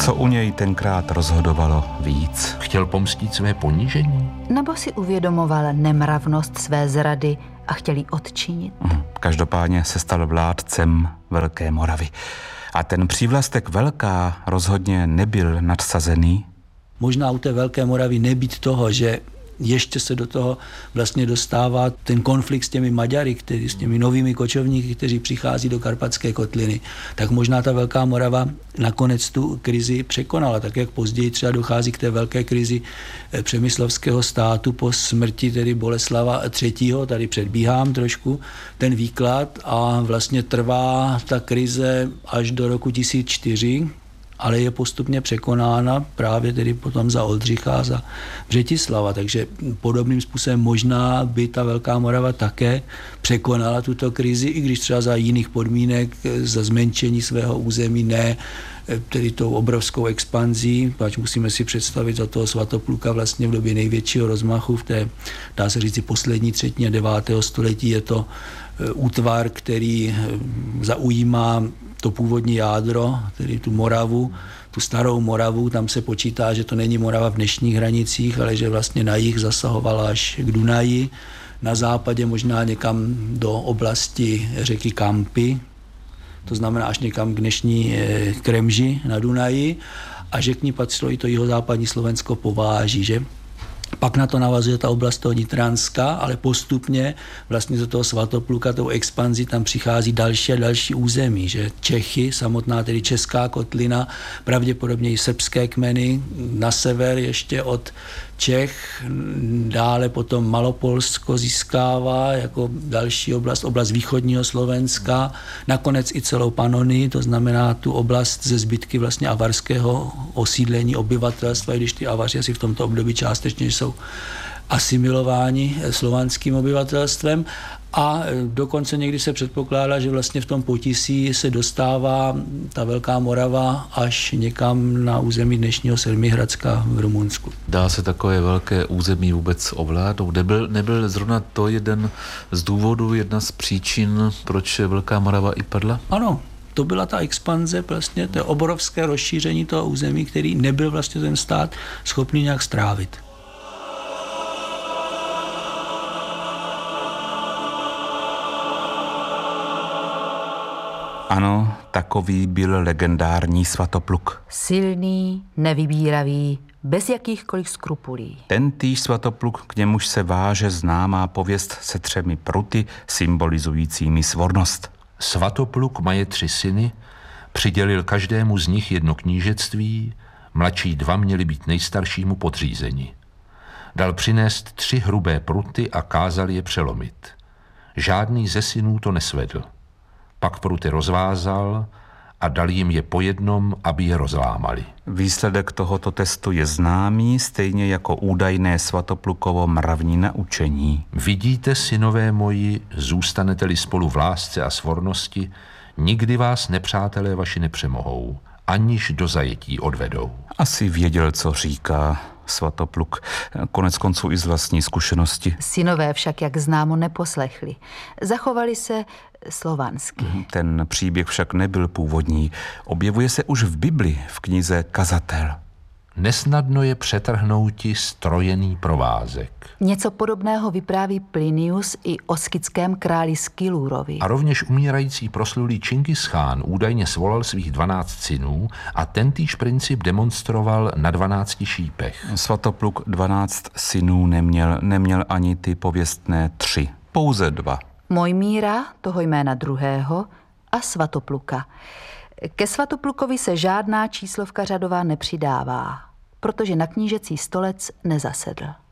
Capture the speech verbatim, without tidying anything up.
Co u něj tenkrát rozhodovalo víc? Chtěl pomstít své ponížení? Nebo si uvědomoval nemravnost své zrady a chtěl ji odčinit? Hm, každopádně se stal vládcem Velké Moravy. A ten přívlastek Velká rozhodně nebyl nadsazený. Možná u té Velké Moravy nebýt toho, že ještě se do toho vlastně dostává ten konflikt s těmi Maďary, který, s těmi novými kočovníky, kteří přichází do Karpatské kotliny, tak možná ta Velká Morava nakonec tu krizi překonala, tak jak později třeba dochází k té velké krizi přemyslovského státu po smrti tedy Boleslava třetího. Tady předbíhám trošku ten výklad a vlastně trvá ta krize až do roku tisíc čtyři, ale je postupně překonána právě tedy potom za Oldřicha, za Břetislava. Takže podobným způsobem možná by ta Velká Morava také překonala tuto krizi, i když třeba za jiných podmínek, za zmenšení svého území, ne tedy tou obrovskou expanzí, pač musíme si představit za toho Svatopluka vlastně v době největšího rozmachu v té, dá se říct, poslední třetině devátého století. Je to útvar, který zaujímá to původní jádro, tedy tu Moravu, tu starou Moravu. Tam se počítá, že to není Morava v dnešních hranicích, ale že vlastně na jih zasahovala až k Dunaji, na západě možná někam do oblasti řeky Kampy, to znamená až někam k dnešní Kremži na Dunaji, a že k ní patřilo i to jihozápadní Slovensko Pováží, že? Pak na to navazuje ta oblast toho Nitranska, ale postupně vlastně do toho Svatopluka, tou expanzi, tam přichází další a další území, že Čechy, samotná tedy Česká kotlina, pravděpodobně i srbské kmeny, na sever ještě od Čech, dále potom Malopolsko získává jako další oblast, oblast východního Slovenska, nakonec i celou Panonii, to znamená tu oblast ze zbytky vlastně avarského osídlení obyvatelstva, i když ty Avaři asi v tomto období částečně jsou asimilováni slovanským obyvatelstvem. A dokonce někdy se předpokládá, že vlastně v tom Potisí se dostává ta Velká Morava až někam na území dnešního Sedmihradska v Rumunsku. Dá se takové velké území vůbec ovládnout? Nebyl, nebyl zrovna to jeden z důvodů, jedna z příčin, proč Velká Morava i padla? Ano. To byla ta expanze, vlastně to obrovské rozšíření toho území, který nebyl vlastně ten stát schopný nějak strávit. Ano, takový byl legendární Svatopluk. Silný, nevybíravý, bez jakýchkoliv skrupulí. Tentýž Svatopluk, k němuž se váže známá pověst se třemi pruty symbolizujícími svornost. Svatopluk maje tři syny, přidělil každému z nich jedno knížectví, mladší dva měli být nejstaršímu podřízeni. Dal přinést tři hrubé pruty a kázal je přelomit. Žádný ze synů to nesvedl. Pak pruty rozvázal a dal jim je po jednom, aby je rozlámali. Výsledek tohoto testu je známý, stejně jako údajné Svatoplukovo mravní naučení. Vidíte, synové moji, zůstanete-li spolu v lásce a svornosti, nikdy vás nepřátelé vaši nepřemohou, aniž do zajetí odvedou. Asi věděl, co říká Svatopluk, konec konců i z vlastní zkušenosti. Synové však, jak známo, neposlechli. Zachovali se slovansky. Ten příběh však nebyl původní. Objevuje se už v Bibli, v knize Kazatel. Nesnadno je přetrhnouti strojený provázek. Něco podobného vypráví Plinius i o skitském králi Skilúrovi. A rovněž umírající proslulý Čingischán údajně svolal svých dvanáct synů a tentýž princip demonstroval na dvanácti šípech. Svatopluk dvanáct synů neměl, neměl ani ty pověstné tři, pouze dva. Mojmíra, toho jména druhého, a Svatopluka. Ke Svatoplukovi se žádná číslovka řadová nepřidává, protože na knížecí stolec nezasedl.